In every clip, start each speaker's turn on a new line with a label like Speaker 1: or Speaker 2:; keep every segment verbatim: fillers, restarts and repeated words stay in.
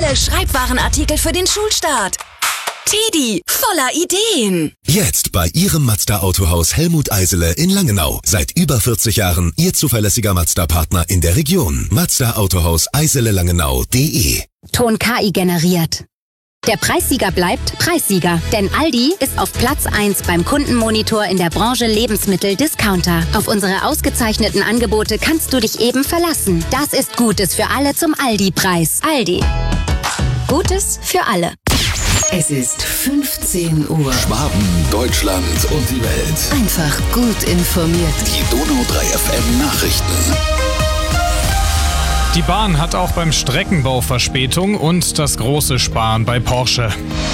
Speaker 1: Viele Schreibwarenartikel für den Schulstart. Teddy, voller Ideen.
Speaker 2: Jetzt bei Ihrem Mazda-Autohaus Helmut Eisele in Langenau. Seit über vierzig Jahren Ihr zuverlässiger Mazda-Partner in der Region. Mazda-Autohaus Eisele Langenau punkt de.
Speaker 3: Ton K I generiert. Der Preissieger bleibt Preissieger, denn Aldi ist auf Platz eins beim Kundenmonitor in der Branche Lebensmittel-Discounter. Auf unsere ausgezeichneten Angebote kannst du dich eben verlassen. Das ist Gutes für alle zum Aldi-Preis. Aldi. Gutes für alle.
Speaker 4: Es ist fünfzehn Uhr.
Speaker 5: Schwaben, Deutschland und die Welt.
Speaker 4: Einfach gut informiert.
Speaker 5: Die Donau drei F M Nachrichten.
Speaker 6: Die Bahn hat auch beim Streckenbau Verspätung und das große Sparen bei Porsche.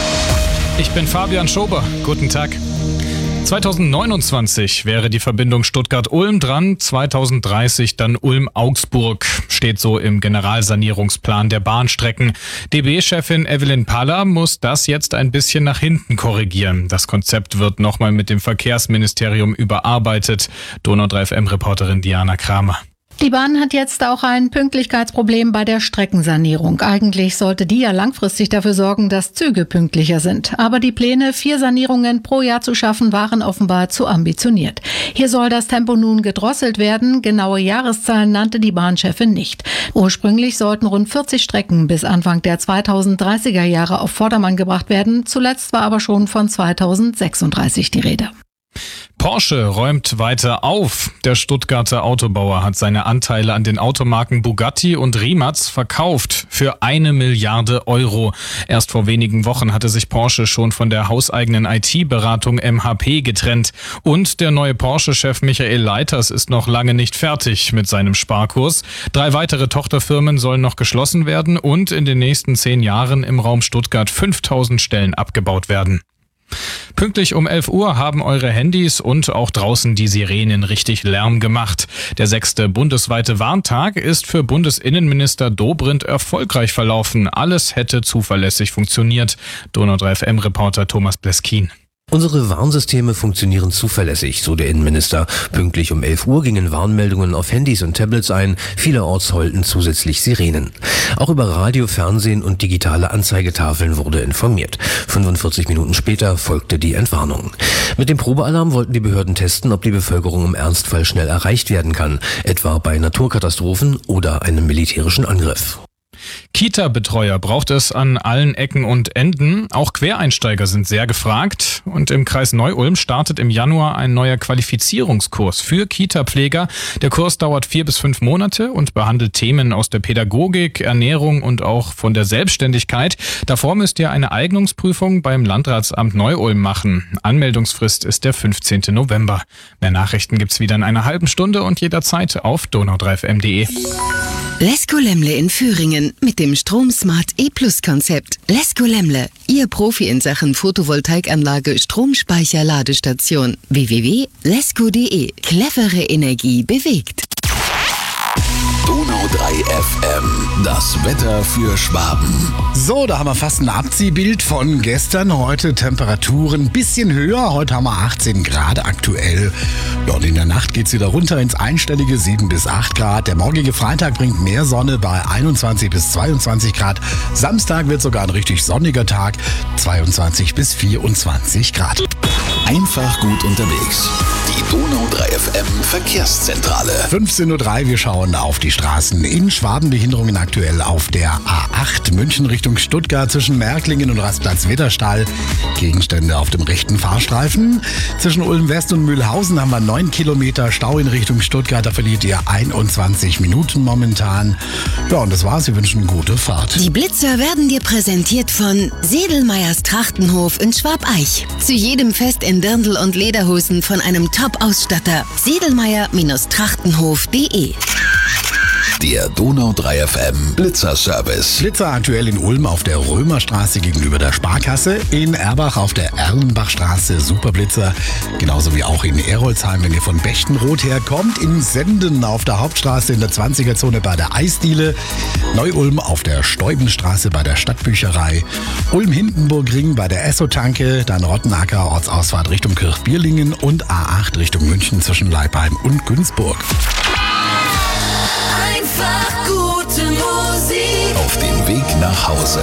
Speaker 6: Ich bin Fabian Schober. Guten Tag. zweitausendneunundzwanzig wäre die Verbindung Stuttgart-Ulm dran, zweitausenddreißig dann Ulm-Augsburg, steht so im Generalsanierungsplan der Bahnstrecken. D B chefin Evelyn Paller muss das jetzt ein bisschen nach hinten korrigieren. Das Konzept wird nochmal mit dem Verkehrsministerium überarbeitet. Donau drei F M-Reporterin Diana Kramer.
Speaker 7: Die Bahn hat jetzt auch ein Pünktlichkeitsproblem bei der Streckensanierung. Eigentlich sollte die ja langfristig dafür sorgen, dass Züge pünktlicher sind. Aber die Pläne, vier Sanierungen pro Jahr zu schaffen, waren offenbar zu ambitioniert. Hier soll das Tempo nun gedrosselt werden. Genaue Jahreszahlen nannte die Bahnchefin nicht. Ursprünglich sollten rund vierzig Strecken bis Anfang der zweitausenddreißiger Jahre auf Vordermann gebracht werden. Zuletzt war aber schon von zweitausendsechsunddreißig die Rede.
Speaker 6: Porsche räumt weiter auf. Der Stuttgarter Autobauer hat seine Anteile an den Automarken Bugatti und Rimac verkauft für eine Milliarde Euro. Erst vor wenigen Wochen hatte sich Porsche schon von der hauseigenen I T-Beratung M H P getrennt. Und der neue Porsche-Chef Michael Leiters ist noch lange nicht fertig mit seinem Sparkurs. Drei weitere Tochterfirmen sollen noch geschlossen werden und in den nächsten zehn Jahren im Raum Stuttgart fünftausend Stellen abgebaut werden. Pünktlich um elf Uhr haben eure Handys und auch draußen die Sirenen richtig Lärm gemacht. Der sechste bundesweite Warntag ist für Bundesinnenminister Dobrindt erfolgreich verlaufen. Alles hätte zuverlässig funktioniert. Donau drei F M-Reporter Thomas Bleskin.
Speaker 8: Unsere Warnsysteme funktionieren zuverlässig, so der Innenminister. Pünktlich um elf Uhr gingen Warnmeldungen auf Handys und Tablets ein. Vielerorts heulten zusätzlich Sirenen. Auch über Radio, Fernsehen und digitale Anzeigetafeln wurde informiert. fünfundvierzig Minuten später folgte die Entwarnung. Mit dem Probealarm wollten die Behörden testen, ob die Bevölkerung im Ernstfall schnell erreicht werden kann, etwa bei Naturkatastrophen oder einem militärischen Angriff.
Speaker 6: Kita-Betreuer braucht es an allen Ecken und Enden. Auch Quereinsteiger sind sehr gefragt. Und im Kreis Neu-Ulm startet im Januar ein neuer Qualifizierungskurs für Kita-Pfleger. Der Kurs dauert vier bis fünf Monate und behandelt Themen aus der Pädagogik, Ernährung und auch von der Selbstständigkeit. Davor müsst ihr eine Eignungsprüfung beim Landratsamt Neu-Ulm machen. Anmeldungsfrist ist der fünfzehnten November. Mehr Nachrichten gibt's wieder in einer halben Stunde und jederzeit auf donau drei F M punkt de.
Speaker 4: Lesko Lemle in Führingen mit dem Stromsmart E-Plus-Konzept. Lesko Lemle, Ihr Profi in Sachen Photovoltaikanlage, Stromspeicher, Ladestation. w w w punkt lesko punkt de. Clevere Energie bewegt.
Speaker 5: Donau drei F M, das Wetter für Schwaben.
Speaker 9: So, da haben wir fast ein Abziehbild von gestern. Heute Temperaturen ein bisschen höher. Heute haben wir achtzehn Grad aktuell. Ja, und in der Nacht geht es wieder runter ins einstellige sieben bis acht Grad. Der morgige Freitag bringt mehr Sonne bei einundzwanzig bis zweiundzwanzig Grad. Samstag wird sogar ein richtig sonniger Tag, zweiundzwanzig bis vierundzwanzig Grad.
Speaker 5: Einfach gut unterwegs. Die Donau drei F M Verkehrszentrale.
Speaker 9: fünfzehn Uhr drei, wir schauen auf die Straßen. In Schwaben Behinderungen aktuell auf der A acht München Richtung Stuttgart zwischen Märklingen und Rastplatz Witterstall. Gegenstände auf dem rechten Fahrstreifen. Zwischen Ulm West und Mühlhausen haben wir neun Kilometer Stau in Richtung Stuttgart. Da verliert ihr einundzwanzig Minuten momentan. Ja, und das war's. Wir wünschen gute Fahrt.
Speaker 4: Die Blitzer werden dir präsentiert von Sedelmeyers Trachtenhof in Schwabeich. Zu jedem Fest in Dirndl und Lederhosen von einem Top-Ausstatter. Sedelmeyer Trachtenhof punkt de.
Speaker 5: Der Donau drei F M Blitzer-Service.
Speaker 9: Blitzer aktuell in Ulm auf der Römerstraße gegenüber der Sparkasse. In Erbach auf der Erlenbachstraße Superblitzer. Genauso wie auch in Erolsheim, wenn ihr von Bechtenroth herkommt. In Senden auf der Hauptstraße in der zwanziger-Zone bei der Eisdiele. Neu-Ulm auf der Steubenstraße bei der Stadtbücherei. Ulm-Hindenburg-Ring bei der Esso-Tanke. Dann Rottenacker Ortsausfahrt Richtung Kirchbierlingen und A acht Richtung München zwischen Leipheim und Günzburg.
Speaker 1: Einfach gute Musik.
Speaker 5: Auf dem Weg nach Hause.